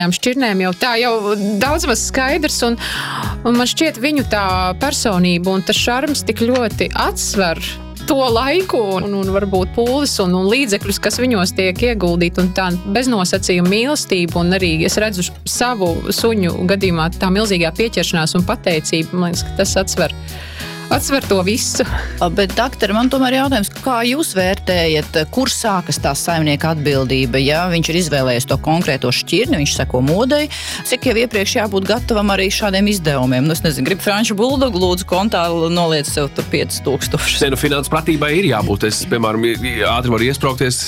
šķirnēm jau tā jau daudz maz skaidrs, un man šķiet viņu tā personība un tas šarms tik ļoti atsver to laiku un varbūt pūles un līdzekļus, kas viņos tiek ieguldīti, un tā beznosacījuma mīlestība, un arī es redzu savu suņu gadījumā tā milzīgā pieķeršanās un pateicība, man liekas, ka tas atsver to visu. Bet, doktor, man tomēr jautājums, kā jūs vērtējat, kur sākas tā saimnieka atbildība, ja viņš ir izvēlējies to konkrēto šķirni, viņš seko modei, cik jau iepriekš jābūt gatavam arī šādiem izdevumiem? Es nezinu, gribu franču buldogu, lūdzu, kontā noliec sev tur 5000. Finanses pratībai ir jābūt. Es, piemēram, ātri varu iespraukties,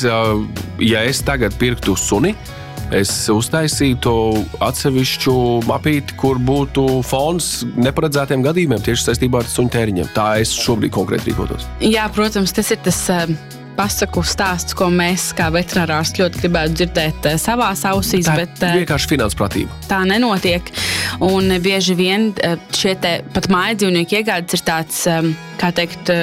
ja es tagad pirktu suni, es uztaisītu atsevišķu mapīti, kur būtu fonds neparedzētiem gadījumiem tieši saistībā ar suņu tēriņiem. Tā es šobrīd konkrēti rīkotos. Jā, protams, tas ir tas pasaku stāsts, ko mēs kā veterinārārsti ļoti gribētu dzirdēt savās ausīs. Tā bet vienkārši finanses pratība. Tā nenotiek. Un bieži vien šie pat mājdzīvnieku iegādes ir tāds, kā teikt,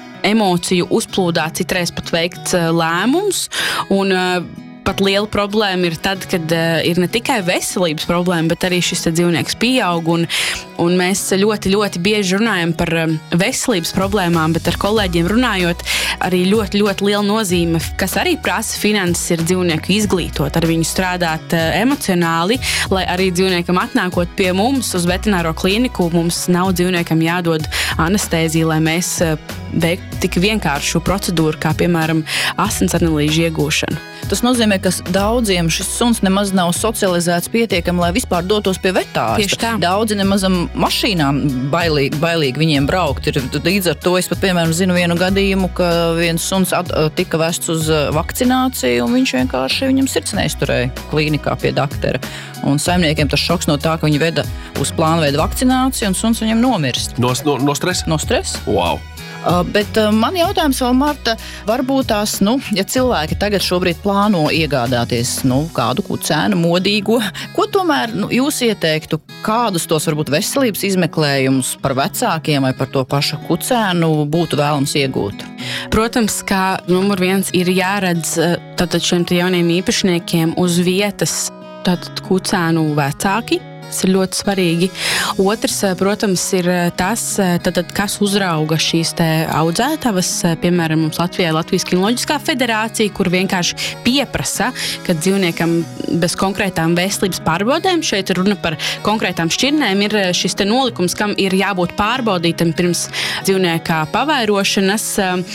emociju uzplūdā citreiz pat veikts lēmums. Un pat liela problēma ir tad, kad ir ne tikai veselības problēma, bet arī šis dzīvnieks pieaug. Un mēs ļoti, ļoti bieži runājam par veselības problēmām, bet ar kolēģiem runājot, arī ļoti, ļoti liela nozīme, kas arī prasa finanses, ir dzīvnieku izglītot, ar viņu strādāt emocionāli, lai arī dzīvniekam atnākot pie mums uz veterināro klīniku, mums nav dzīvniekam jādod anestēzija, lai mēs veiktu tik vienkāršu procedūru, kā piemēram asins analīžu iegūšanu. Tas nozīmē, ka daudziem šis suns nemaz nav socializēts pietiekami, lai vispār dotos pie vetārsta. Tieši tā. Daudzi nemazam mašīnām bailīgi viņiem braukt. Līdz ar to es pat, piemēram, zinu vienu gadījumu, ka viens suns tika vests uz vakcināciju, un viņš vienkārši viņam sirds neizturēja klīnikā pie doktora. Un saimniekiem tas šoks no tā, ka viņi veda uz plānveidu vakcināciju, un suns viņam nomirst. No stresa? No stresa. Wow. Bet man jautājums vēl, Marta, varbūt tās, ja cilvēki tagad šobrīd plāno iegādāties, kādu kucēnu modīgo, ko tomēr jūs ieteiktu, kādus tos varbūt veselības izmeklējumus par vecākiem vai par to pašu kucēnu būtu vēlams iegūt? Protams, ka numur 1 ir jāredz tātad šiem jauniem īpašniekiem uz vietas tātad kucēnu vecāki. Tas ir ļoti svarīgi. Otrs, protams, ir tas, tātad, kas uzrauga šīs te audzētavas. Piemēram, mums Latvijā Latvijas Kinoloģiskā federācija, kur vienkārši pieprasa, ka dzīvniekam bez konkrētām veselības pārbaudēm, šeit runa par konkrētām šķirnēm, ir šis te nolikums, kam ir jābūt pārbaudītam pirms dzīvnieka pavairošanas.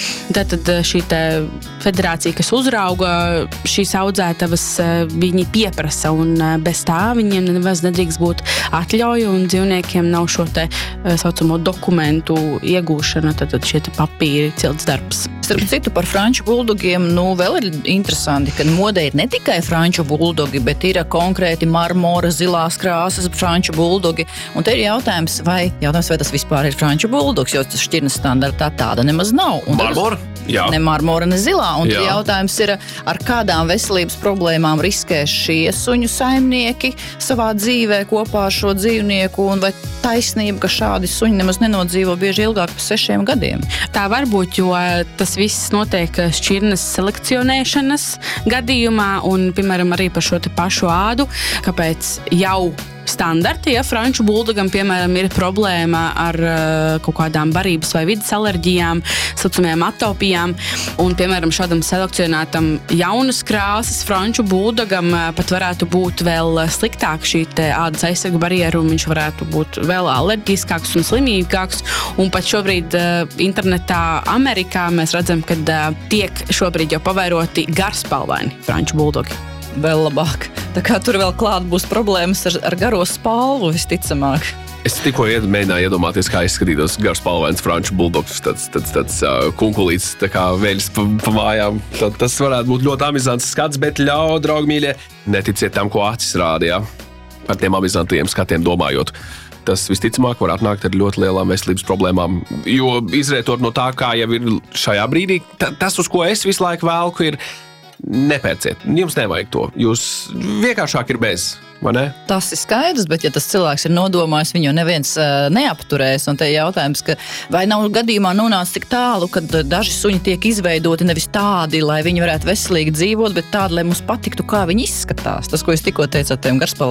Tātad šī te federācija, kas uzrauga šīs audzētavas, viņi pieprasa, un bez tā viņiem nevaz nedrīkst būt atļauja, un dzīvniekiem nav šo te saucamo dokumentu iegūšana, tad šie te papīri cilts darbs. Starp citu, par franču buldogiem, vēl ir interesanti, ka modē ir ne tikai franču buldogi, bet ir konkrēti marmora, zilās krāsas franču buldogi. Un te ir jautājums, vai tas vispār ir franču buldogs, jo tas šķirnes standartā tāda nemaz nav. Un marmora? Jā. Ne marmora, ne zilā. Un tad jautājums ir, ar kādām veselības problēmām riskē šie suņu saimnieki savā dzīvē kopā ar šo dzīvnieku, un vai taisnība, ka šādi suņi nemaz nenodzīvo bieži ilgāk par 6 gadiem? Tā var būt, jo tas viss notiek šķirnes selekcionēšanas gadījumā, un, piemēram, arī par šo te pašu ādu, kāpēc jau standarti, ja franču buldogam, piemēram, ir problēma ar kaut kādām barības vai vidas alerģijām, saucamajām atopijām, un, piemēram, šādam selekcionētam jaunas krāsas franču buldogam pat varētu būt vēl sliktāk šī te ādas aizsarga barjera, un viņš varētu būt vēl alerģiskāks un slimīgāks, un pat šobrīd internetā Amerikā mēs redzam, ka tiek šobrīd jau pavairoti garspalvaini franču buldogi. Vēl labāk. Tā kā tur vēl klāt būs problēmas ar garo spalvu, visticamāk. Es tikko mēģināju iedomāties, kā izskatītos garspalvains franču buldogs, tāds kunkulīts, tā kā vēļas pa mājām. Tas varētu būt ļoti amizants skats, bet draugi mīļie, neticiet tam, ko acis rāda, ja? Par tiem amizantiem skatiem domājot. Tas visticamāk var atnākt ar ļoti lielām veselības problēmām, jo izrietot no tā, kā jau ir šajā brīdī, tas, uz ko es visu laiku velku, ir nepērciet. Jums nevajag to. Jūs vienkāršāk ir bez. vai ne? Tas ir skaidrs, bet ja tas cilvēks ir nodomājis, viņu neviens neapturēs. Un te jautājums, ka vai nav gadījumā nonācis tik tālu, kad daži suņi tiek izveidoti nevis tādi, lai viņi varētu veselīgi dzīvot, bet tādi, lai mums patiktu, kā viņi izskatās. Tas, ko jūs tikko teicāt, tiem garspalvām